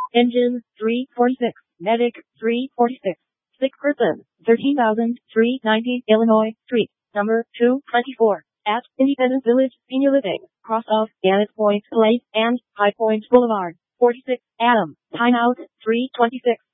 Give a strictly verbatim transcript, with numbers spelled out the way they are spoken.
Engine, three forty-six. Medic, three forty-six. Sick person, thirteen thousand three hundred ninety. Illinois Street, number two twenty-four. At Independence Village, Senior Living, cross of Gannett Point Place and High Point Boulevard. forty-six, Adam. Timeout, three twenty-six.